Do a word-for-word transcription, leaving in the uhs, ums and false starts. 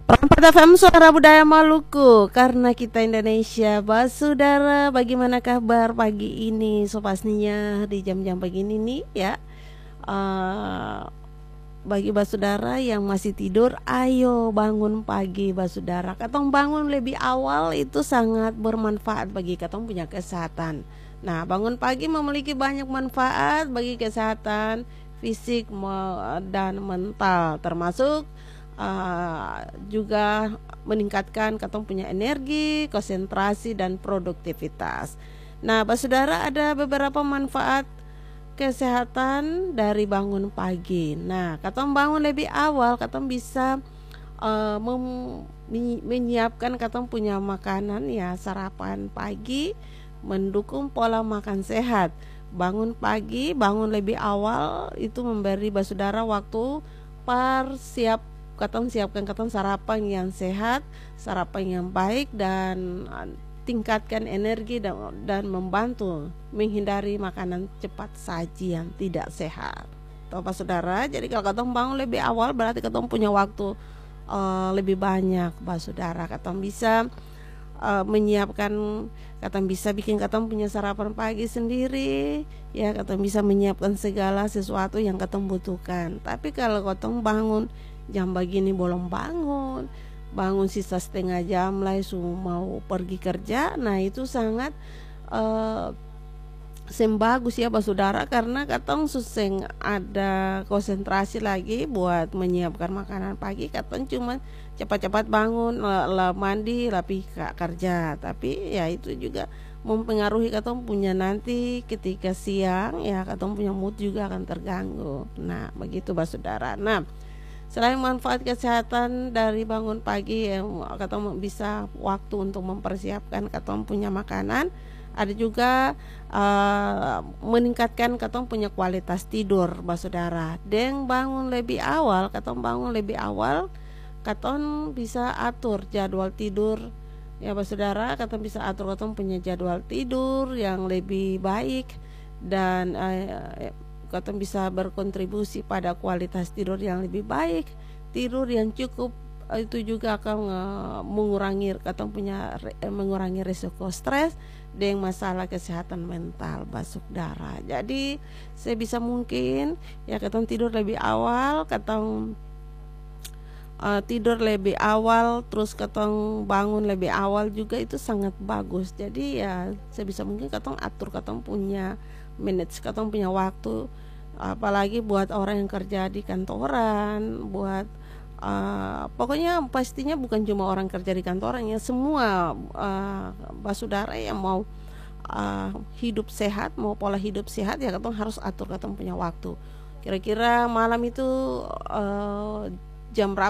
Empat F M Suara Budaya Maluku, karena kita Indonesia. Basudara, bagaimana kabar pagi ini? So pastinya di jam-jam begini nih ya, uh, bagi basudara yang masih tidur, ayo bangun pagi basudara. Katong bangun lebih awal itu sangat bermanfaat bagi katong punya kesehatan. Nah, bangun pagi memiliki banyak manfaat bagi kesehatan fisik dan mental, termasuk uh, juga meningkatkan katong punya energi, konsentrasi dan produktivitas. Nah, basudara, ada beberapa manfaat kesehatan dari bangun pagi. Nah, katong bangun lebih awal, katong bisa uh, mem- menyiapkan katong punya makanan ya, sarapan pagi, mendukung pola makan sehat. Bangun pagi, bangun lebih awal itu memberi basudara waktu par siap katong siapkan katong sarapan yang sehat, sarapan yang baik, dan tingkatkan energi dan, dan membantu menghindari makanan cepat saji yang tidak sehat. Tahu Pak Saudara, jadi kalau katong bangun lebih awal berarti katong punya waktu uh, lebih banyak Pak Saudara. Katong bisa uh, menyiapkan, katong bisa bikin katong punya sarapan pagi sendiri ya, katong bisa menyiapkan segala sesuatu yang katong butuhkan. Tapi kalau katong bangun jam begini belum bangun, bangun sisa setengah jam lah mau pergi kerja, nah itu sangat uh, sembagus ya basudara, karena katong suseng ada konsentrasi lagi buat menyiapkan makanan pagi. Katong cuma cepat-cepat bangun, lah mandi, lah pergi kerja. Tapi ya itu juga mempengaruhi katong punya nanti ketika siang ya, katong punya mood juga akan terganggu. Nah begitu basudara. Nah, selain manfaat kesehatan dari bangun pagi, ya, katong bisa waktu untuk mempersiapkan katong punya makanan. Ada juga uh, meningkatkan katong punya kualitas tidur basudara. Deng bangun lebih awal, katong bangun lebih awal, katong bisa atur jadwal tidur ya basudara. Katong bisa atur katong punya jadwal tidur yang lebih baik, dan uh, katong bisa berkontribusi pada kualitas tidur yang lebih baik. Tidur yang cukup itu juga akan uh, mengurangi katong punya uh, mengurangi risiko stres dan masalah kesehatan mental basudara. Jadi sebisa mungkin ya katong tidur lebih awal, katong uh, tidur lebih awal, terus katong bangun lebih awal juga itu sangat bagus. Jadi ya sebisa mungkin katong atur katong punya manage, katong punya waktu, apalagi buat orang yang kerja di kantoran, buat uh, pokoknya pastinya bukan cuma orang kerja di kantoran ya, semua uh, basudara yang mau uh, hidup sehat, mau pola hidup sehat ya katong harus atur katong punya waktu. Kira-kira malam itu uh, jam berapa